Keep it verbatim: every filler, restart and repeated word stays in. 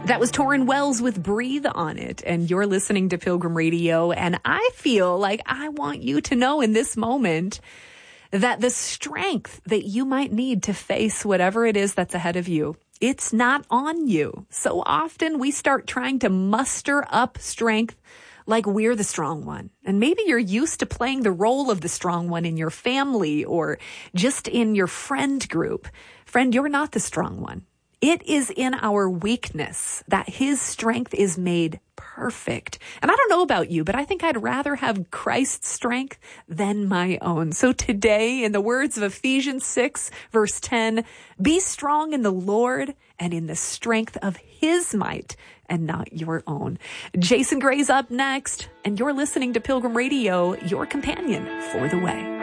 That was Torrin Wells with Breathe on It, and you're listening to Pilgrim Radio, and I feel like I want you to know in this moment that the strength that you might need to face whatever it is that's ahead of you, it's not on you. So often we start trying to muster up strength like we're the strong one. And maybe you're used to playing the role of the strong one in your family or just in your friend group. Friend, you're not the strong one. It is in our weakness that his strength is made perfect. And I don't know about you, but I think I'd rather have Christ's strength than my own. So today, in the words of Ephesians six, verse ten, be strong in the Lord and in the strength of his might and not your own. Jason Gray's up next, and you're listening to Pilgrim Radio, your companion for the way.